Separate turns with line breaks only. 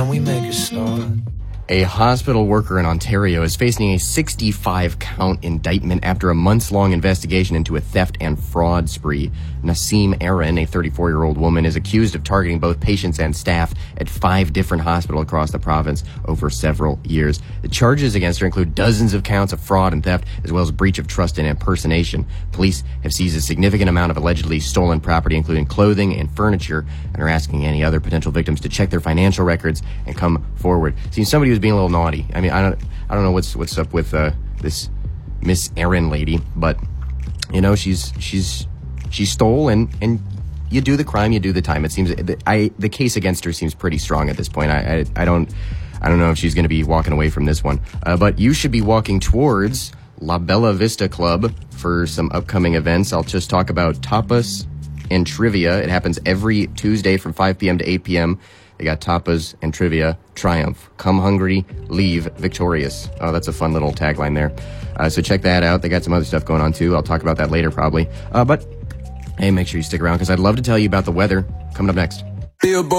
We make a start.
A hospital worker in Ontario is facing a 65-count indictment after a months-long investigation into a theft and fraud spree. Nassim Aaron, a 34-year-old woman, is accused of targeting both patients and staff at 5 different hospitals across the province over several years. The charges against her include dozens of counts of fraud and theft, as well as breach of trust and impersonation. Police have seized a significant amount of allegedly stolen property, including clothing and furniture, and are asking any other potential victims to check their financial records and come forward. Seems somebody was being a little naughty. I mean, I don't know what's up with this Miss Aaron lady, but you know, she stole and you do the crime, you do the time. It seems the case against her seems pretty strong at this point. I don't know if she's going to be walking away from this one, but you should be walking towards La Bella Vista Club for some upcoming events. I'll just talk about tapas and trivia. It happens every Tuesday from 5 p.m. to 8 p.m. They got tapas and trivia. Triumph. Come hungry, leave victorious. Oh, that's a fun little tagline there. So check that out. They got some other stuff going on too. I'll talk about that later probably. But hey, make sure you stick around because I'd love to tell you about the weather coming up next.
Billboard.